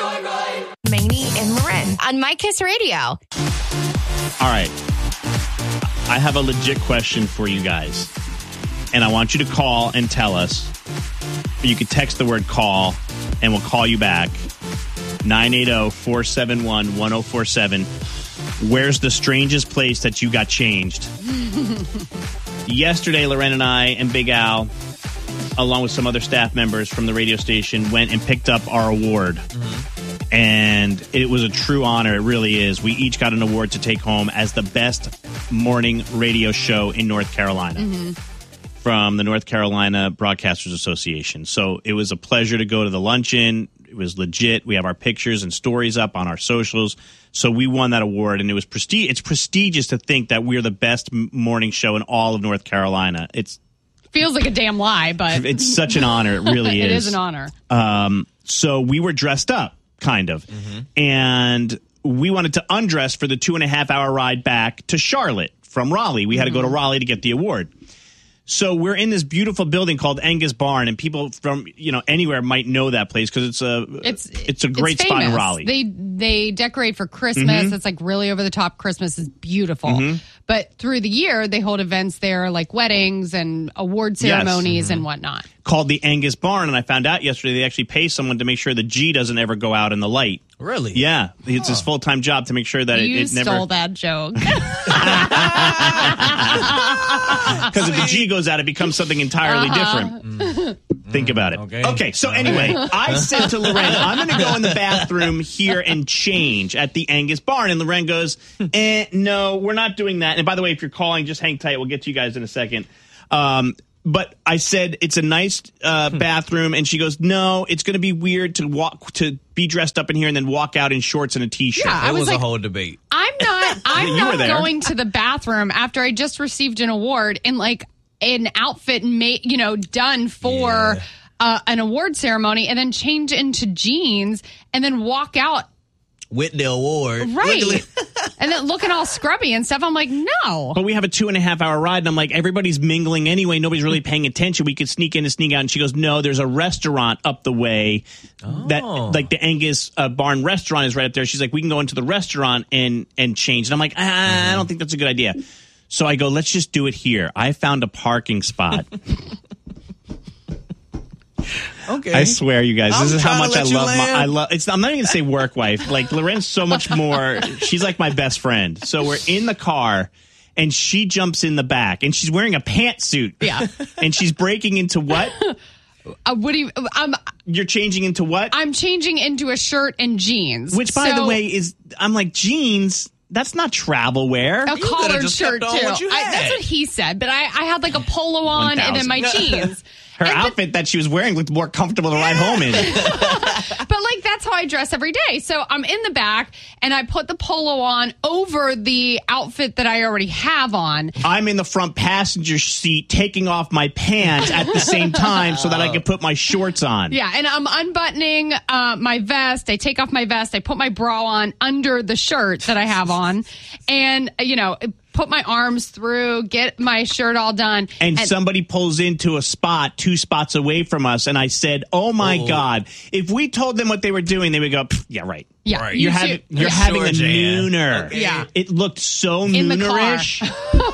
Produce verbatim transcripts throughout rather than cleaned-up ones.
Joyride. Maney and Loren on My Kiss Radio. All right. I have a legit question for you guys. And I want you to call and tell us. You can text the word call and we'll call you back. nine eight zero, four seven one, one zero four seven. Where's the strangest place that you got changed? Yesterday, Loren and I and Big Al, along with some other staff members from the radio station, went and picked up our award. Mm-hmm. And it was a true honor. It really is. We each got an award to take home as the best morning radio show in North Carolina. Mm-hmm. From the North Carolina Broadcasters Association. So it was a pleasure to go to the luncheon. It was legit. We have our pictures and stories up on our socials. So we won that award, and it was prestige. It's prestigious to think that we're the best morning show in all of North Carolina. It's feels like a damn lie, but it's such an honor. It really is. It is an honor. Um, so we were dressed up, kind of, mm-hmm. and we wanted to undress for the two and a half hour ride back to Charlotte from Raleigh. We had mm-hmm. to go to Raleigh to get the award. So we're in this beautiful building called Angus Barn, and people from you know anywhere might know that place because it's a it's it's a great it's spot in Raleigh. They they decorate for Christmas. Mm-hmm. It's like really over the top. Christmas is beautiful, mm-hmm. but through the year they hold events there like weddings and award ceremonies yes. mm-hmm. and whatnot. Called the Angus Barn, and I found out yesterday they actually pay someone to make sure the G doesn't ever go out in the light. Really? Yeah, it's his full time job to make sure that you it, it never. You stole that joke. Because if the G goes out, it becomes something entirely uh-huh. different. Mm. Think about it. Okay. Okay. So anyway, I said to Loren, I'm going to go in the bathroom here and change at the Angus Barn, and Loren goes, eh, "No, we're not doing that." And by the way, if you're calling, just hang tight. We'll get to you guys in a second. Um, But I said it's a nice uh, bathroom, and she goes, "No, it's going to be weird to walk to be dressed up in here and then walk out in shorts and a t-shirt." Yeah, I it was, was a like, whole debate. I'm not. I'm you not going to the bathroom after I just received an award in like an outfit made, you know, done for yeah. uh, an award ceremony, and then change into jeans and then walk out with the award, right? And then looking all scrubby and stuff. I'm like, no. But we have a two and a half hour ride, and I'm like, everybody's mingling anyway. Nobody's really paying attention. We could sneak in and sneak out. And she goes, "No, there's a restaurant up the way oh. that, like the Angus uh, Barn restaurant is right up there." She's like, "We can go into the restaurant and and change." And I'm like, ah, mm-hmm. I don't think that's a good idea. So I go, "Let's just do it here." I found a parking spot. Okay. I swear, you guys, this I'm is how much I love my. land. I love. It's. I'm not even gonna say work wife. Like Loren's so much more. She's like my best friend. So we're in the car, and she jumps in the back, and she's wearing a pantsuit. Yeah. And she's breaking into what? Uh, what do you? I'm. You're changing into what? I'm changing into a shirt and jeans. Which, by so, the way, is I'm like jeans. That's not travel wear. A You collared just shirt kept on too. what you I, had. that's what he said. But I, I had like a polo on and then my jeans. Her and outfit but, that she was wearing looked more comfortable to ride home in. But like that's how I dress every day. So I'm in the back and I put the polo on over the outfit that I already have on. I'm in the front passenger seat taking off my pants at the same time so that I can put my shorts on. Yeah, and I'm unbuttoning uh, my vest. I take off my vest. I put my bra on under the shirt that I have on. And, you know, put my arms through, get my shirt all done. And, and somebody pulls into a spot two spots away from us. And I said, oh, my oh. God, if we told them what they were doing, they would go, yeah, right. Yeah, right. You're, having, you're having a nooner. Okay. Yeah. It looked so in noonerish. The car.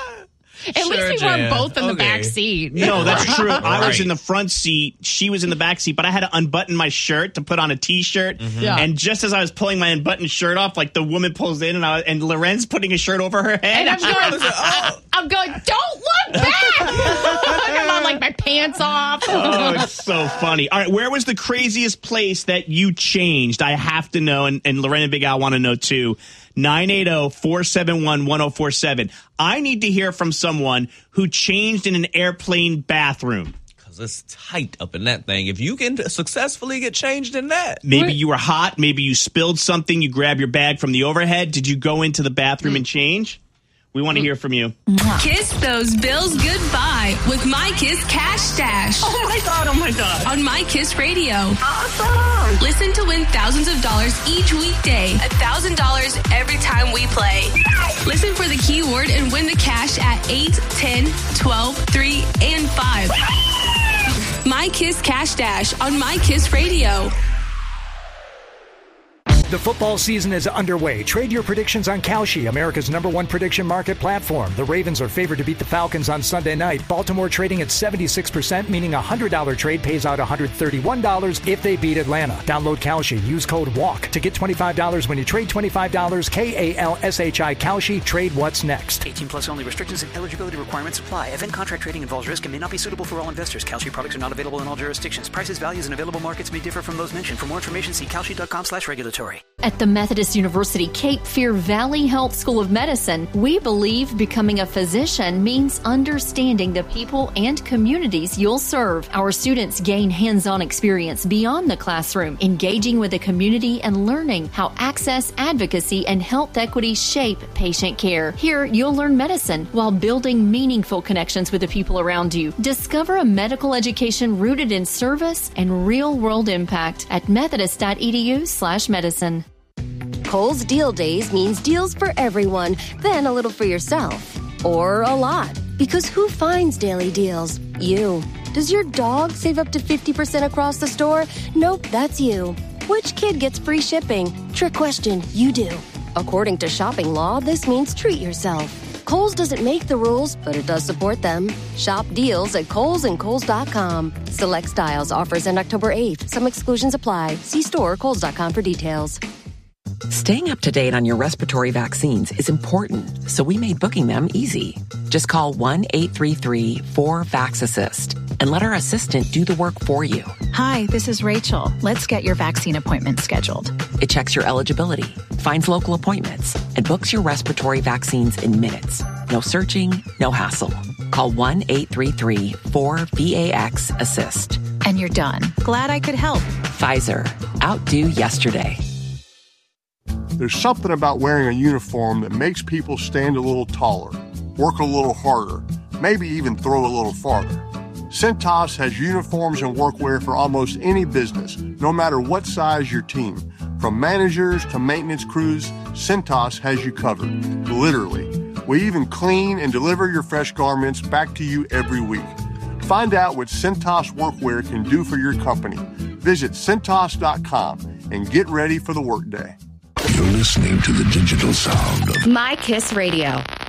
At sure, least we Jan. weren't both in okay. the back seat. No, that's true. I right. was in the front seat. She was in the back seat, but I had to unbutton my shirt to put on a T-shirt. Mm-hmm. Yeah. And just as I was pulling my unbuttoned shirt off, like the woman pulls in and I, and Loren's putting a shirt over her head. And I'm going, oh. I'm going, don't look back. I'm on like my pants off. Oh, it's so funny. All right, where was the craziest place that you changed? I have to know, and, and Loren and Big Al want to know too. nine eight zero, four seven one, one zero four seven. I need to hear from someone who changed in an airplane bathroom. Because it's tight up in that thing. If you can successfully get changed in that. Maybe you were hot. Maybe you spilled something. You grab your bag from the overhead. Did you go into the bathroom mm. and change? We want to hear from you. Kiss those bills goodbye with My Kiss Cash Stash. Oh, my God. Oh, my God. On My Kiss Radio. Awesome. Listen to win thousands of dollars each weekday. one thousand dollars every time we play. Listen for the keyword and win the cash at eight, ten, twelve, three, and five. My Kiss Cash Dash on My Kiss Radio. The football season is underway. Trade your predictions on Kalshi, America's number one prediction market platform. The Ravens are favored to beat the Falcons on Sunday night. Baltimore trading at seventy-six percent, meaning a one hundred dollars trade pays out one hundred thirty-one dollars if they beat Atlanta. Download Kalshi. Use code WALK to get twenty-five dollars when you trade twenty-five dollars. K A L S H I Kalshi. Trade what's next. eighteen plus only. Restrictions and eligibility requirements apply. Event contract trading involves risk and may not be suitable for all investors. Kalshi products are not available in all jurisdictions. Prices, values, and available markets may differ from those mentioned. For more information, see kalshi dot com slash regulatory. At the Methodist University Cape Fear Valley Health School of Medicine, we believe becoming a physician means understanding the people and communities you'll serve. Our students gain hands-on experience beyond the classroom, engaging with the community and learning how access, advocacy, and health equity shape patient care. Here, you'll learn medicine while building meaningful connections with the people around you. Discover a medical education rooted in service and real-world impact at methodist dot e d u slash medicine. Kohl's Deal Days means deals for everyone, then a little for yourself. Or a lot. Because who finds daily deals? You. Does your dog save up to fifty percent across the store? Nope, that's you. Which kid gets free shipping? Trick question, you do. According to shopping law, this means treat yourself. Kohl's doesn't make the rules, but it does support them. Shop deals at Kohl's and Kohl's dot com. Select styles offers end October eighth. Some exclusions apply. See store Kohl's dot com for details. Staying up to date on your respiratory vaccines is important, so we made booking them easy. Just call one eight three three four VAX-ASSIST and let our assistant do the work for you. Hi, this is Rachel. Let's get your vaccine appointment scheduled. It checks your eligibility, finds local appointments, and books your respiratory vaccines in minutes. No searching, no hassle. Call one eight three three four VAX-ASSIST. And you're done. Glad I could help. Pfizer. Outdo yesterday. There's something about wearing a uniform that makes people stand a little taller, work a little harder, maybe even throw a little farther. Cintas has uniforms and workwear for almost any business, no matter what size your team. From managers to maintenance crews, Cintas has you covered, literally. We even clean and deliver your fresh garments back to you every week. Find out what Cintas workwear can do for your company. Visit Cintas dot com and get ready for the workday. You're listening to the digital sound of My Kiss Radio.